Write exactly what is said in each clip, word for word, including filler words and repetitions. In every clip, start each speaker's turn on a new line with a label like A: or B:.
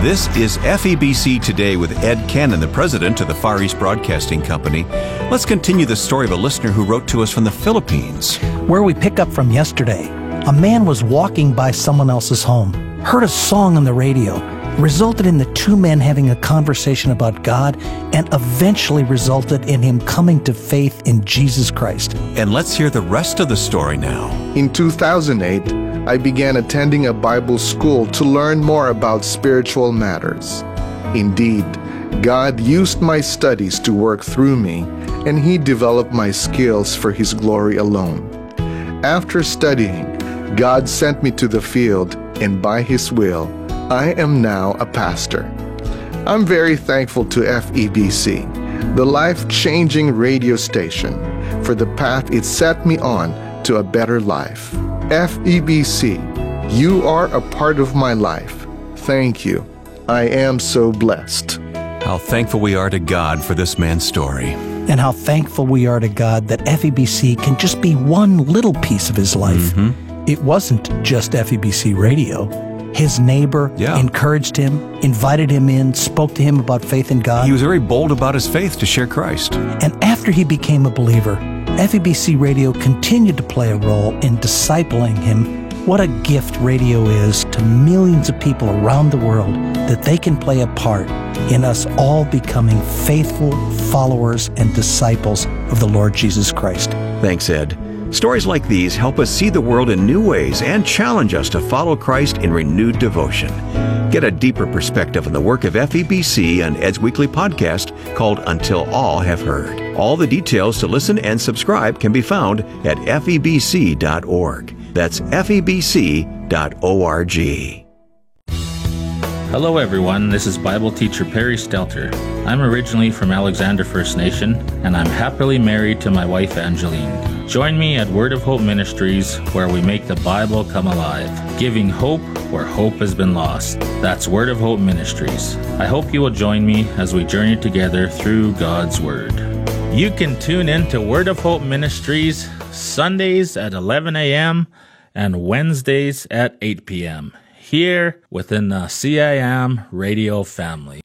A: This is F E B C Today with Ed Cannon, the president of the Far East Broadcasting Company. Let's continue the story of a listener who wrote to us from the Philippines.
B: Where we pick up from yesterday, a man was walking by someone else's home, heard a song on the radio, resulted in the two men having a conversation about God, and eventually resulted in him coming to faith in Jesus Christ.
A: And let's hear the rest of the story now.
C: In two thousand eight, I began attending a Bible school to learn more about spiritual matters. Indeed, God used my studies to work through me, and He developed my skills for His glory alone. After studying, God sent me to the field, and by His will, I am now a pastor. I'm very thankful to F E B C, the life-changing radio station, for the path it set me on to a better life. F E B C, you are a part of my life. Thank you. I am so blessed.
A: How thankful we are to God for this man's story.
B: And how thankful we are to God that F E B C can just be one little piece of his life.
A: Mm-hmm.
B: It wasn't just F E B C radio. His neighbor
A: yeah.
B: encouraged him, invited him in, spoke to him about faith in God.
A: He was very bold about his faith to share Christ.
B: And after he became a believer, F E B C Radio continued to play a role in discipling him. What a gift radio is to millions of people around the world, that they can play a part in us all becoming faithful followers and disciples of the Lord Jesus Christ.
A: Thanks, Ed. Stories like these help us see the world in new ways and challenge us to follow Christ in renewed devotion. Get a deeper perspective on the work of F E B C on Ed's weekly podcast called Until All Have Heard. All the details to listen and subscribe can be found at F E B C dot org. That's F E B C dot org.
D: Hello everyone, this is Bible teacher Perry Stelter. I'm originally from Alexander First Nation, and I'm happily married to my wife Angeline. Join me at Word of Hope Ministries, where we make the Bible come alive, giving hope where hope has been lost. That's Word of Hope Ministries. I hope you will join me as we journey together through God's Word. You can tune in to Word of Hope Ministries Sundays at eleven a.m. and Wednesdays at eight p.m. here within the C I M radio family.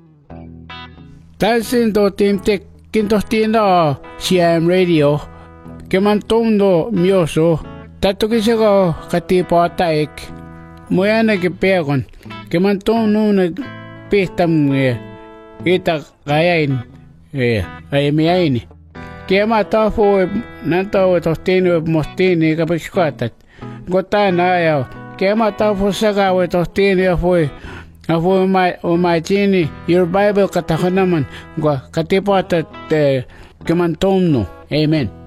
E: Tansin do timtek kintohtina C I M radio. Kemantom do mioso. Tatukisako katipo ataik. Muyana kipeakon. Kemantom no nagpistam kita kayain. Ay miyain. Kema tafo nanto tostino mostini kapixkatat. Gotan ayaw. Kema tafo sagawe tostini afoy. Afoy my umachini your Bible katakanaman. Gwa katipo atat kemantom no. Amen.